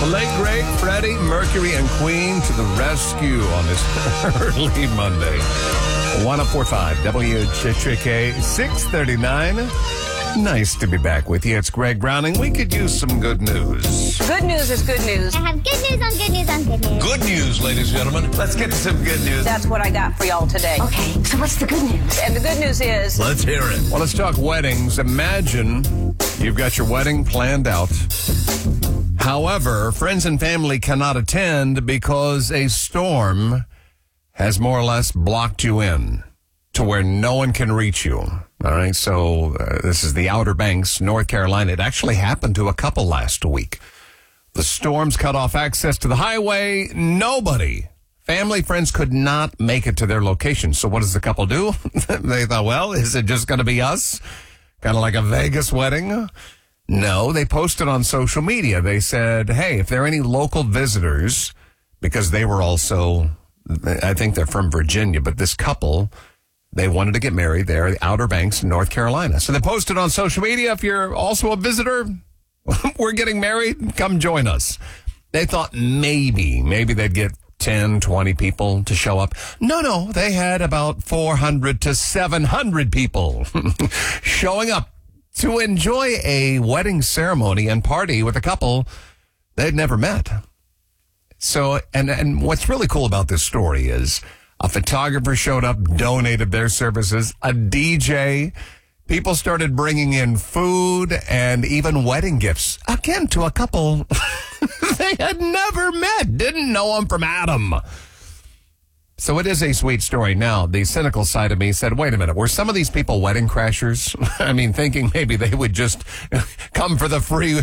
The late, great Freddie Mercury and Queen to the rescue on this early Monday. 104.5 WHHK 639. Nice to be back with you. It's Greg Browning. We could use some good news. Good news is good news. I have good news on good news on good news. Good news, ladies and gentlemen. Let's get to some good news. That's what I got for y'all today. Okay, so what's the good news? And the good news is... Let's hear it. Well, let's talk weddings. Imagine you've got your wedding planned out. However, friends and family cannot attend because a storm has more or less blocked you in to where no one can reach you. All right, so this is the Outer Banks, North Carolina. It actually happened to a couple last week. The storms cut off access to the highway. Nobody, family, friends could not make it to their location. So what does the couple do? They thought, well, is it just going to be us? Kind of like a Vegas wedding? No, they posted on social media. They said, hey, if there are any local visitors, because they were also, I think they're from Virginia, but this couple, they wanted to get married there at the Outer Banks, North Carolina. So they posted on social media, if you're also a visitor, we're getting married, come join us. They thought maybe they'd get 10, 20 people to show up. No, they had about 400 to 700 people showing up to enjoy a wedding ceremony and party with a couple they'd never met. So, and what's really cool about this story is a photographer showed up, donated their services, a DJ, people started bringing in food and even wedding gifts, again, to a couple they had never met, didn't know them from Adam. So it is a sweet story. Now, the cynical side of me said, wait a minute, were some of these people wedding crashers? I mean, thinking maybe they would just come for the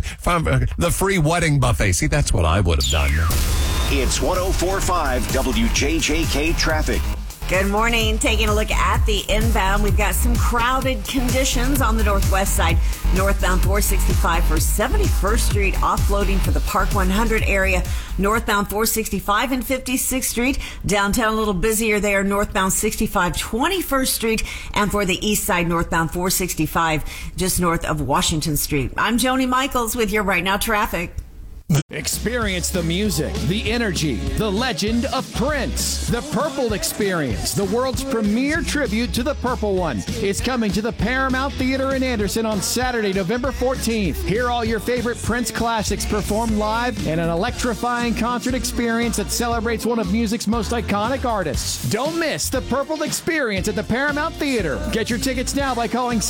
free wedding buffet. See, that's what I would have done. It's 104.5 WJJK Traffic. Good morning. Taking a look at the inbound, we've got some crowded conditions on the northwest side. Northbound 465 for 71st Street, offloading for the Park 100 area. Northbound 465 and 56th Street. Downtown a little busier there. Northbound 65 21st Street. And for the east side, northbound 465 just north of Washington Street. I'm Joni Michaels with your Right Now traffic. Experience the music, the energy, the legend of Prince. The Purple Experience, the world's premier tribute to the Purple One, is coming to the Paramount Theater in Anderson on Saturday, November 14th. Hear all your favorite Prince classics performed live in an electrifying concert experience that celebrates one of music's most iconic artists. Don't miss the Purple Experience at the Paramount Theater. Get your tickets now by calling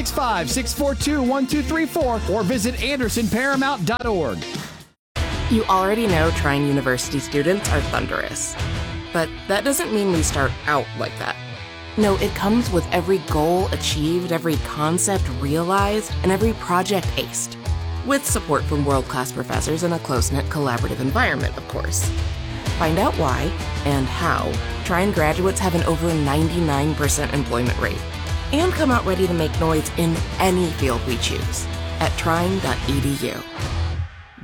765-642-1234 or visit AndersonParamount.org. You already know Trine University students are thunderous. But that doesn't mean we start out like that. No, it comes with every goal achieved, every concept realized, and every project aced. With support from world-class professors in a close-knit collaborative environment, of course. Find out why and how Trine graduates have an over 99% employment rate. And come out ready to make noise in any field we choose at trine.edu.